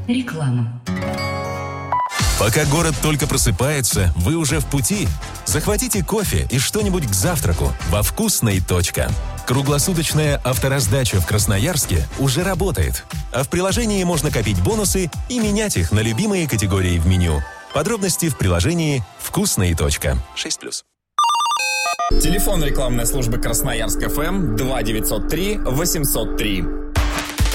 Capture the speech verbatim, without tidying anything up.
Реклама. Пока город только просыпается, вы уже в пути. Захватите кофе и что-нибудь к завтраку во «Вкусной. Точка». Круглосуточная автораздача в Красноярске уже работает. А в приложении можно копить бонусы и менять их на любимые категории в меню. Подробности в приложении «Вкусной. Точка». шесть плюс. Телефон рекламной службы Красноярск ФМ два девятьсот три восемьсот три.